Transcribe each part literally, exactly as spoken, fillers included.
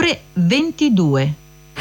ore ventidue.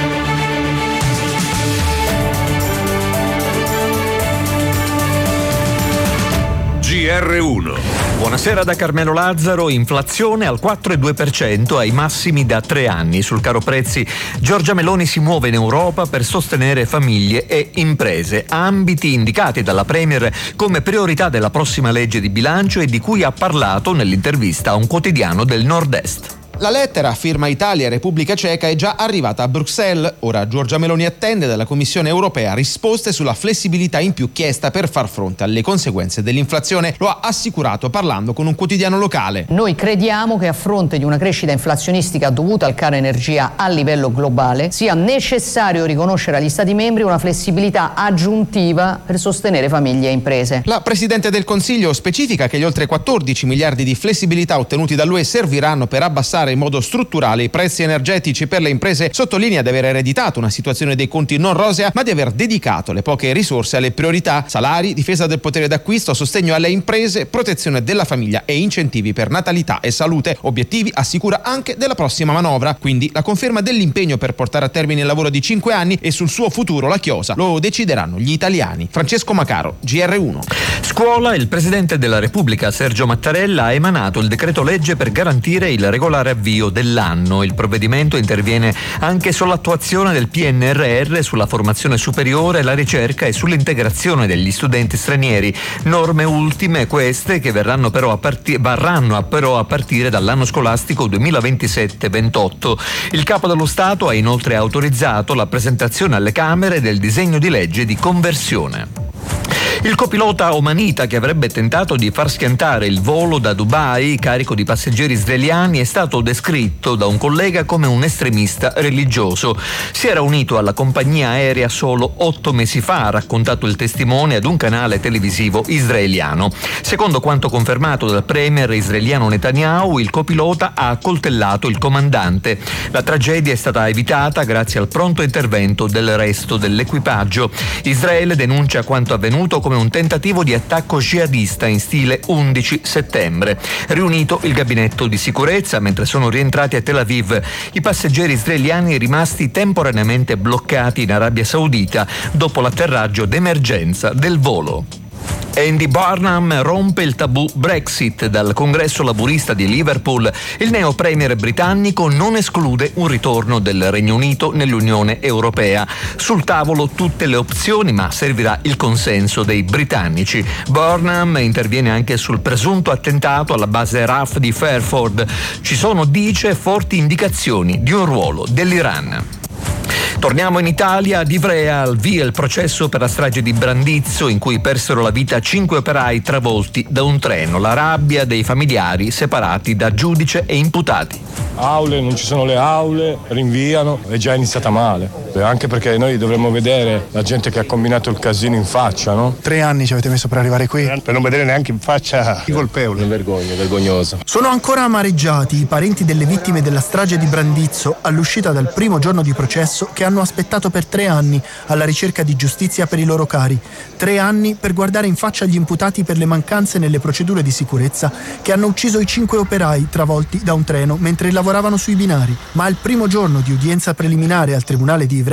G R uno. Buonasera da Carmelo Lazzaro. Inflazione al quattro virgola due per cento, ai massimi da tre anni. Sul caro prezzi Giorgia Meloni si muove in Europa per sostenere famiglie e imprese, ambiti indicati dalla Premier come priorità della prossima legge di bilancio e di cui ha parlato nell'intervista a un quotidiano del Nord-Est. La lettera, firma Italia e Repubblica Ceca, è già arrivata a Bruxelles. Ora Giorgia Meloni attende dalla Commissione europea risposte sulla flessibilità in più chiesta per far fronte alle conseguenze dell'inflazione. Lo ha assicurato parlando con un quotidiano locale. Noi crediamo che a fronte di una crescita inflazionistica dovuta al caro energia a livello globale sia necessario riconoscere agli Stati membri una flessibilità aggiuntiva per sostenere famiglie e imprese. La Presidente del Consiglio specifica che gli oltre quattordici miliardi di flessibilità ottenuti dall'U E serviranno per abbassare in modo strutturale i prezzi energetici per le imprese. Sottolinea di aver ereditato una situazione dei conti non rosea, ma di aver dedicato le poche risorse alle priorità: salari, difesa del potere d'acquisto, sostegno alle imprese, protezione della famiglia e incentivi per natalità e salute. Obiettivi, assicura, anche della prossima manovra. Quindi la conferma dell'impegno per portare a termine il lavoro di cinque anni, e sul suo futuro la chiosa lo decideranno gli italiani. Francesco Macaro, G R uno. Scuola. Il Presidente della Repubblica Sergio Mattarella ha emanato il decreto legge per garantire il regolare avvio dell'anno. Il provvedimento interviene anche sull'attuazione del P N R R, sulla formazione superiore, la ricerca e sull'integrazione degli studenti stranieri. Norme ultime queste che verranno però a parti- varranno a però a partire dall'anno scolastico duemilaventisette ventotto. Il Capo dello Stato ha inoltre autorizzato la presentazione alle Camere del disegno di legge di conversione. Il copilota omanita che avrebbe tentato di far schiantare il volo da Dubai carico di passeggeri israeliani è stato descritto da un collega come un estremista religioso. Si era unito alla compagnia aerea solo otto mesi fa, ha raccontato il testimone ad un canale televisivo israeliano. Secondo quanto confermato dal premier israeliano Netanyahu, il copilota ha accoltellato il comandante. La tragedia è stata evitata grazie al pronto intervento del resto dell'equipaggio. Israele denuncia quanto avvenuto come un tentativo di attacco jihadista in stile undici settembre. Riunito il gabinetto di sicurezza, mentre sono rientrati a Tel Aviv i passeggeri israeliani rimasti temporaneamente bloccati in Arabia Saudita dopo l'atterraggio d'emergenza del volo. Andy Burnham rompe il tabù Brexit. Dal congresso laburista di Liverpool, il neo premier britannico non esclude un ritorno del Regno Unito nell'Unione Europea. Sul tavolo tutte le opzioni, ma servirà il consenso dei britannici. Burnham interviene anche sul presunto attentato alla base R A F di Fairford. Ci sono, dice, forti indicazioni di un ruolo dell'Iran. Torniamo in Italia. Ad Ivrea al via il processo per la strage di Brandizzo, in cui persero la vita cinque operai travolti da un treno. La rabbia dei familiari separati da giudice e imputati. Aule, non ci sono le aule, rinviano, è già iniziata male. Anche perché noi dovremmo vedere la gente che ha combinato il casino in faccia, no? Tre anni ci avete messo per arrivare qui. Per non vedere neanche in faccia i colpevoli. Vergogna, vergognoso. Sono ancora amareggiati i parenti delle vittime della strage di Brandizzo all'uscita dal primo giorno di processo, che hanno aspettato per tre anni alla ricerca di giustizia per i loro cari. Tre anni per guardare in faccia gli imputati per le mancanze nelle procedure di sicurezza che hanno ucciso i cinque operai travolti da un treno mentre lavoravano sui binari. Ma al primo giorno di udienza preliminare al Tribunale di Ivrea